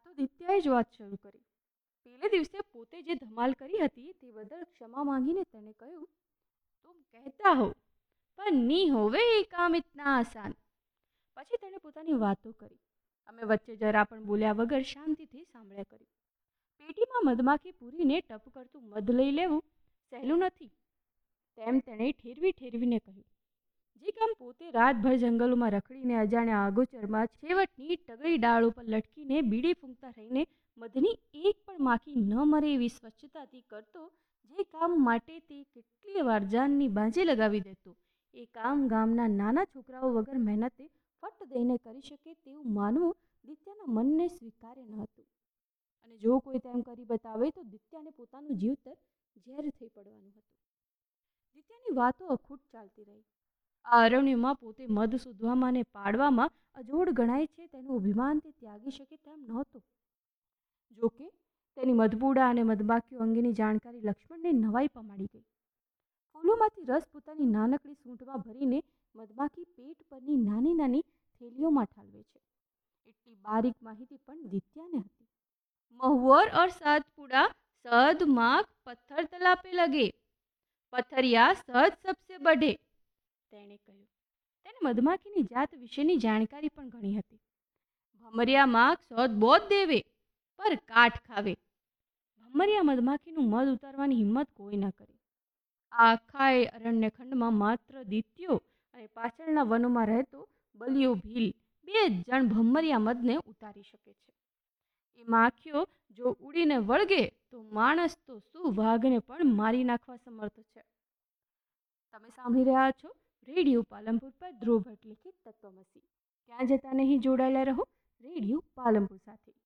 તો દિત્યાએ જ વાત શરૂ કરી. પેલે દિવસે પોતે જે ધમાલ કરી હતી તે બદલ ક્ષમા માંગીને તેને કહ્યું, તુમ કહેતા હો પર ની હોવે એ કામ ઇતના આસાન. પછી તેણે પોતાની વાતો કરી. અમે વચ્ચે જરા પણ બોલ્યા વગર શાંતિથી સાંભળ્યા કર્યું. પેટીમાં મધમાખી પૂરીને ટપ કરતું મધ લઈ લેવું સહેલું નથી, તેમ તેણે ઠેરવી ઠેરવીને કહ્યું. જે કામ પોતે રાતભર જંગલોમાં રખડીને અજાણ્યા આગોચરમાં છેવટની ટગરી ડાળ ઉપર લટકીને બીડી ફૂંકતા રહીને મધની એક પણ માખી ન મરે એવી સ્વચ્છતાથી કરતો, જે કામ માટે તે કેટલી વાર જાનની બાજી લગાવી દેતો, એ કામ ગામના નાના છોકરાઓ વગર મહેનતે ફટ દઈને કરી શકે તેવું માનવું દિત્યાના મનને સ્વીકાર્ય ન હતું. અને જો કોઈ તેમ કરી બતાવે તો દિત્યાને પોતાનું જીવતર ઝેર થઈ પડવાનું હતું. દિત્યાની વાતો અખૂટ ચાલતી રહી. આ અરણ્યમાં પોતે મધ શોધવામાં અને પાડવામાં અજોડ ગણાય છે તેનું અભિમાન તે ત્યાગી શકે તેમ નહોતું. જોકે તેની મધપૂડા અને મધમાખીઓ અંગેની જાણકારી લક્ષ્મણને નવાઈ પમાડી ગઈ. ફૂલોમાંથી રસ પોતાની નાનકડી સૂંઠમાં ભરીને મધમાખી પેટ પરની નાની નાની થેલીઓમાં ઠાલવે છે, એટલી બારીક માહિતી પણ દિત્યાને હતી. મહુઅર ઓર સાતપુડા સદ માખ પથ્થર તલાપે લગે, પથરિયા સદ સબસે બઢે, તેણે કહ્યું. તેને મધમાખીની જાત વિશેની જાણકારી પણ ઘણી હતી. ભમરિયા માખ સૌદ બોધ દેવે પર કાઠ ખાવે. ભમરિયા મધમાખીનું મધ ઉતારવાની હિંમત કોઈ ન કરે. આ આખા અરણ્ય ખંડમાં માત્ર દિત્યો અને પાછળના વનોમાં રહેતો બલિયો ભીલ બે જણ ભમરિયા મધને ઉતારી શકે છે. એ માખીઓ જો ઉડીને વળગે તો માણસ તો શું વાઘને પણ મારી નાખવા સમર્થ છે. તમે સાંભળી રહ્યા છો રેડિયો પાલનપુર પર ધ્રુવ ભટ્ટ લિખિત તત્વમસી. ક્યાં જતા નહીં, જોડાયેલા રહો રેડિયો પાલનપુર સાથે.